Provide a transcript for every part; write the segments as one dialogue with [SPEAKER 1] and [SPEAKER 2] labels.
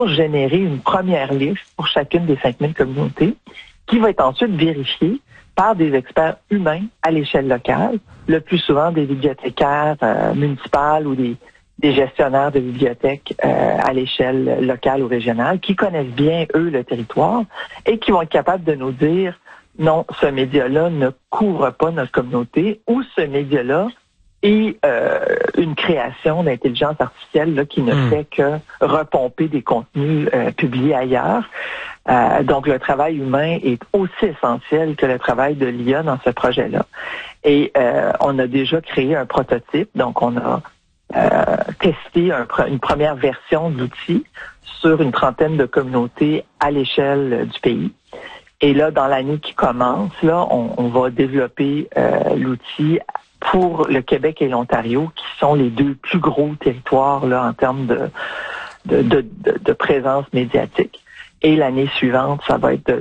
[SPEAKER 1] générer une première liste pour chacune des 5000 communautés qui va être ensuite vérifiée par des experts humains à l'échelle locale, le plus souvent des bibliothécaires municipales ou des gestionnaires de bibliothèques à l'échelle locale ou régionale qui connaissent bien, eux, le territoire et qui vont être capables de nous dire non, ce média-là ne couvre pas notre communauté ou ce média-là est une création d'intelligence artificielle là, qui ne fait que repomper des contenus publiés ailleurs. Donc, le travail humain est aussi essentiel que le travail de l'IA dans ce projet-là. Et on a déjà créé un prototype, donc on a testé une première version de l'outil sur une trentaine de communautés à l'échelle du pays. Et là, dans l'année qui commence, là, on va développer l'outil pour le Québec et l'Ontario, qui sont les deux plus gros territoires là en termes de présence médiatique. Et l'année suivante, ça va être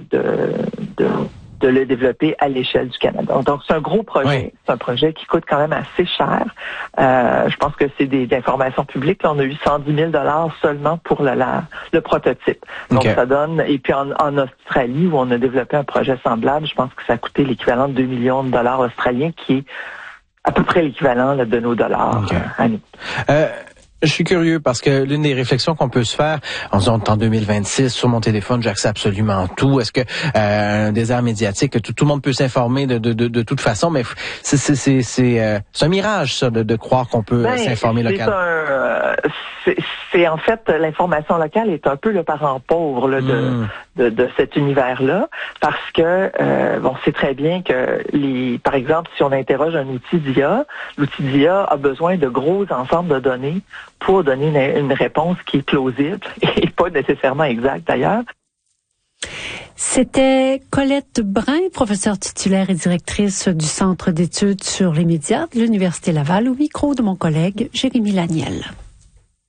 [SPEAKER 1] de le développer à l'échelle du Canada. Donc, c'est un gros projet. Oui. C'est un projet qui coûte quand même assez cher. Je pense que c'est des informations publiques. Là, on a eu 110 000 $ seulement pour le prototype. Donc, ça donne... Et puis, en Australie, où on a développé un projet semblable, je pense que ça a coûté l'équivalent de 2 millions de dollars australiens, qui est à peu près l'équivalent là, de nos dollars à nous.
[SPEAKER 2] Je suis curieux parce que l'une des réflexions qu'on peut se faire en disant en 2026 sur mon téléphone, j'accède absolument tout. Est-ce que un désert médiatique, tout le monde peut s'informer de toute façon, mais c'est un mirage ça de croire qu'on peut s'informer localement.
[SPEAKER 1] C'est en fait l'information locale est un peu le parent pauvre là, de cet univers-là parce que on sait très bien que par exemple si on interroge un outil d'IA, l'outil d'IA a besoin de gros ensembles de données pour donner une réponse qui est plausible et pas nécessairement exacte d'ailleurs.
[SPEAKER 3] C'était Colette Brun, professeure titulaire et directrice du Centre d'études sur les médias de l'Université Laval, au micro de mon collègue Jérémy Laniel.